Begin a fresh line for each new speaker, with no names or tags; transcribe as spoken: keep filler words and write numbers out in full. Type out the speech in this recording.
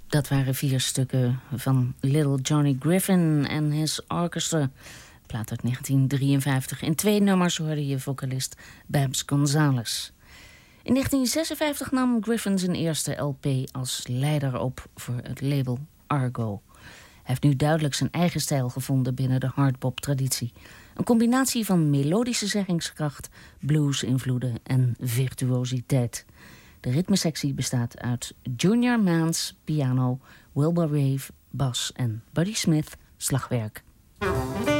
Dat waren vier stukken van Little Johnny Griffin en His Orchestra. Plaat uit negentien drieënvijftig. In twee nummers hoorde je vocalist Babs Gonzales. In negentien zesenvijftig nam Griffin zijn eerste L P als leider op voor het label Argo. Hij heeft nu duidelijk zijn eigen stijl gevonden binnen de hardbop-traditie. Een combinatie van melodische zeggingskracht, blues-invloeden en virtuositeit. De ritmesectie bestaat uit Junior Mance, piano, Wilbur Rave, bas en Buddy Smith, slagwerk.